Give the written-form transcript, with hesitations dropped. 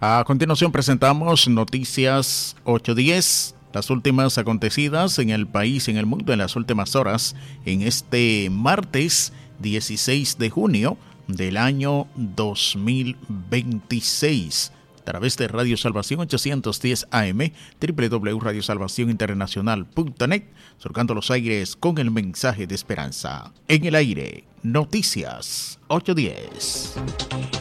A continuación presentamos Noticias 810, las últimas acontecidas en el país y en el mundo en las últimas horas, en este martes 16 de junio del año 2026. A través de Radio Salvación 810 AM, www.radiosalvacioninternacional.net, surcando los aires con el mensaje de esperanza. En el aire, Noticias 810.